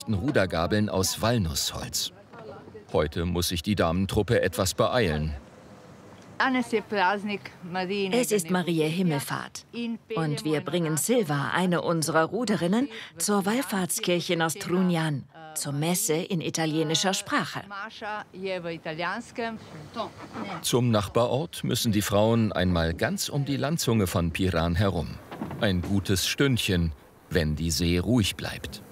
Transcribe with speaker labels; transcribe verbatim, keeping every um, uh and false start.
Speaker 1: Rudergabeln aus Walnussholz. Heute muss sich die Damentruppe etwas beeilen.
Speaker 2: Es ist Mariä Himmelfahrt und wir bringen Silva, eine unserer Ruderinnen, zur Wallfahrtskirche nach Strunjan, zur Messe in italienischer Sprache.
Speaker 1: Zum Nachbarort müssen die Frauen einmal ganz um die Landzunge von Piran herum. Ein gutes Stündchen, wenn die See ruhig bleibt.